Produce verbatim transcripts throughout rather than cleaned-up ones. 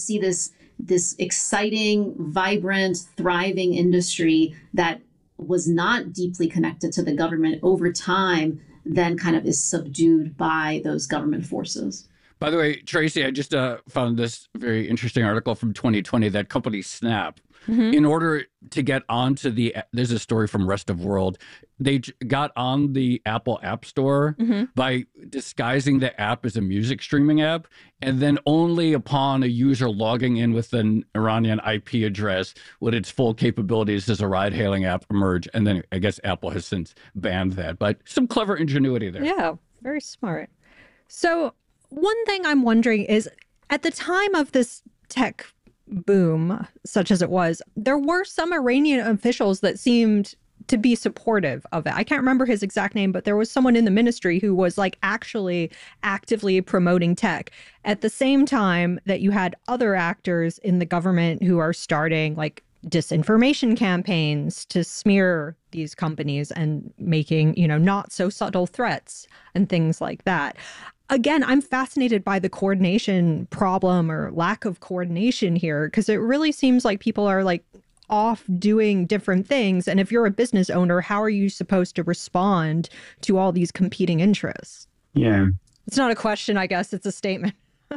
see this, this exciting, vibrant, thriving industry that was not deeply connected to the government over time, then kind of is subdued by those government forces. By the way, Tracy, I just uh, found this very interesting article from twenty twenty, that company Snap. Mm-hmm. In order to get onto the, there's a story from Rest of World, they got on the Apple App Store mm-hmm. by disguising the app as a music streaming app. And then only upon a user logging in with an Iranian I P address would its full capabilities as a ride-hailing app emerge. And then I guess Apple has since banned that. But some clever ingenuity there. Yeah, very smart. So one thing I'm wondering is, at the time of this tech boom, such as it was, there were some Iranian officials that seemed to be supportive of it. I can't remember his exact name, but there was someone in the ministry who was like actually actively promoting tech at the same time that you had other actors in the government who are starting like disinformation campaigns to smear these companies and making, you know, not so subtle threats and things like that. Again, I'm fascinated by the coordination problem or lack of coordination here, because it really seems like people are like off doing different things. And if you're a business owner, how are you supposed to respond to all these competing interests? Yeah. It's not a question, I guess. It's a statement.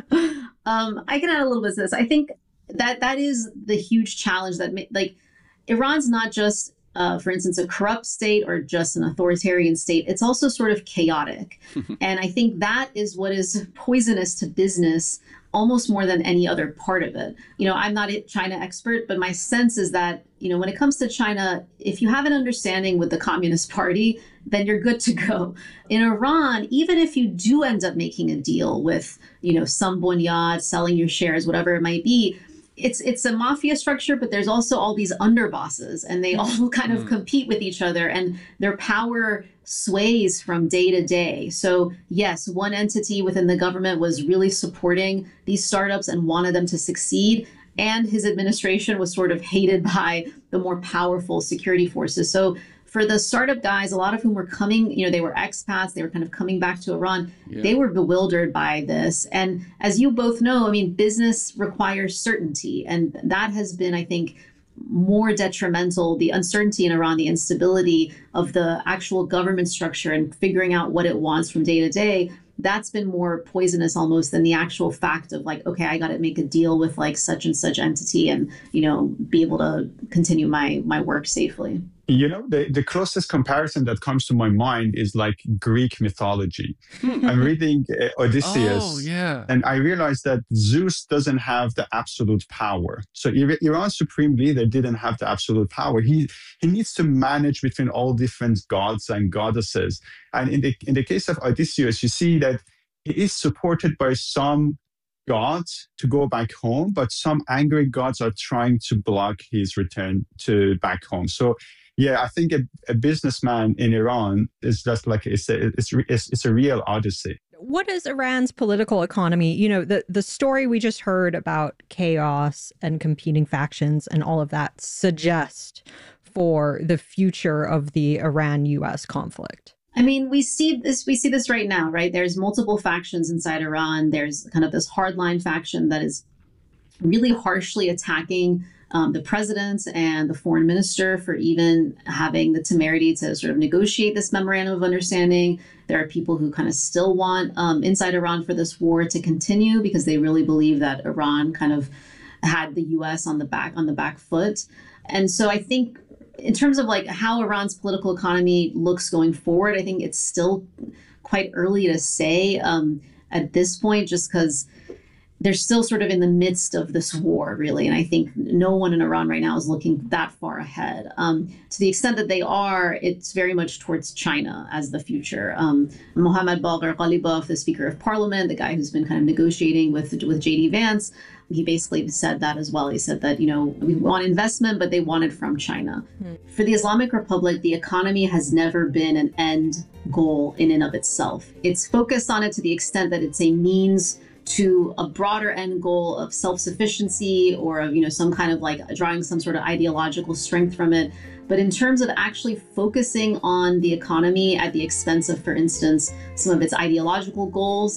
um, I can add a little bit to this. I think that that is the huge challenge that, like, Iran's not just Uh, for instance, a corrupt state or just an authoritarian state. It's also sort of chaotic. And I think that is what is poisonous to business almost more than any other part of it. You know, I'm not a China expert, but my sense is that, you know, when it comes to China, if you have an understanding with the Communist Party, then you're good to go. In Iran, even if you do end up making a deal with, you know, some bunyad, selling your shares, whatever it might be, It's it's a mafia structure, but there's also all these underbosses, and they all kind of compete with each other, and their power sways from day to day. So yes, one entity within the government was really supporting these startups and wanted them to succeed, and his administration was sort of hated by the more powerful security forces. So for the startup guys, a lot of whom were coming, you know, they were expats, they were kind of coming back to Iran. Yeah. They were bewildered by this. And as you both know, I mean, business requires certainty. And that has been, I think, more detrimental, the uncertainty in Iran, the instability of the actual government structure and figuring out what it wants from day to day. That's been more poisonous almost than the actual fact of like, okay, I got to make a deal with like such and such entity and, you know, be able to continue my my work safely. You know, the, the closest comparison that comes to my mind is like Greek mythology. I'm reading uh, Odysseus, oh, yeah. and I realized that Zeus doesn't have the absolute power. So Iran's supreme leader didn't have the absolute power. He he needs to manage between all different gods and goddesses. And in the in the case of Odysseus, you see that he is supported by some gods to go back home, but some angry gods are trying to block his return to back home. So yeah, I think a, a businessman in Iran is just like, it's a, it's, it's, it's a real odyssey. What is Iran's political economy? You know, the, the story we just heard about chaos and competing factions and all of that suggest for the future of the Iran-U S conflict. I mean, we see this, we see this right now, right? There's multiple factions inside Iran. There's kind of this hardline faction that is really harshly attacking Um, the president and the foreign minister for even having the temerity to sort of negotiate this memorandum of understanding. There are people who kind of still want um, inside Iran for this war to continue because they really believe that Iran kind of had the U S on the back on the back foot. And so I think in terms of like how Iran's political economy looks going forward, I think it's still quite early to say um, at this point, just because they're still sort of in the midst of this war, really. And I think no one in Iran right now is looking that far ahead. Um, to the extent that they are, it's very much towards China as the future. Um, Mohammad Bagher Ghalibaf, the Speaker of Parliament, the guy who's been kind of negotiating with, with J D Vance, he basically said that as well. He said that, you know, we want investment, but they want it from China. Mm. For the Islamic Republic, the economy has never been an end goal in and of itself. It's focused on it to the extent that it's a means to a broader end goal of self-sufficiency or of, you know, some kind of like drawing some sort of ideological strength from it. But in terms of actually focusing on the economy at the expense of, for instance, some of its ideological goals,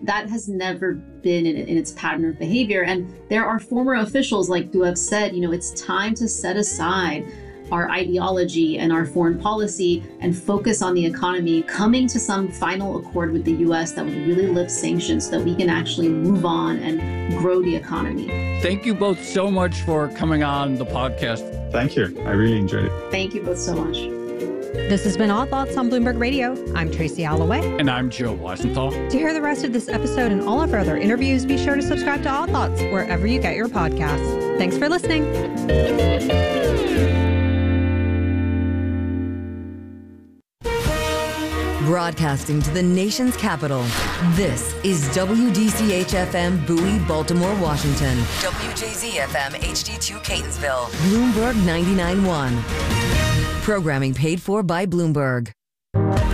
that has never been in, in its pattern of behavior. And there are former officials, like who have said, you know, it's time to set aside our ideology and our foreign policy and focus on the economy, coming to some final accord with the U S that would really lift sanctions so that we can actually move on and grow the economy. Thank you both so much for coming on the podcast. Thank you. I really enjoyed it. Thank you both so much. This has been Odd Thoughts on Bloomberg Radio. I'm Tracy Alloway. And I'm Joe Weisenthal. To hear the rest of this episode and all of our other interviews, be sure to subscribe to Odd Thoughts wherever you get your podcasts. Thanks for listening. Broadcasting to the nation's capital, this is W D C H F M Bowie, Baltimore, Washington. W J Z F M H D two Catonsville. Bloomberg ninety-nine point one. Programming paid for by Bloomberg.